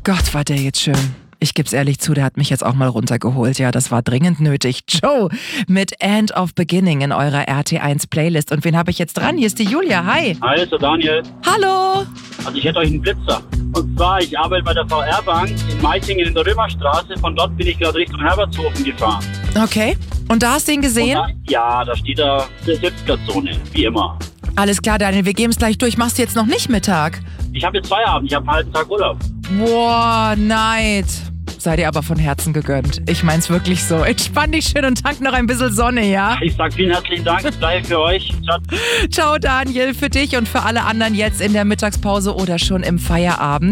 Gott, war der jetzt schön. Ich geb's ehrlich zu, der hat mich jetzt auch mal runtergeholt. Ja, das war dringend nötig. Joe mit End of Beginning in eurer RT1 Playlist. Und wen habe ich jetzt dran? Hier ist die Julia. Hi. Hi, ist der Daniel. Hallo. Also ich hätte euch einen Blitzer. Und zwar, ich arbeite bei der VR-Bank in Meitingen in der Römerstraße. Von dort bin ich gerade Richtung Herbertshofen gefahren. Okay. Und da hast du ihn gesehen? Da steht da eine Sitzplatzzone, wie immer. Alles klar, Daniel, wir geben es gleich durch. Machst du jetzt noch nicht Mittag? Ich habe jetzt Feierabend, ich habe einen halben Tag Urlaub. Boah, Neid. Sei dir aber von Herzen gegönnt. Ich mein's wirklich so. Entspann dich schön und tank noch ein bisschen Sonne, ja? Ich sag vielen herzlichen Dank, das gleiche für euch. Ciao. Ciao, Daniel, für dich und für alle anderen jetzt in der Mittagspause oder schon im Feierabend.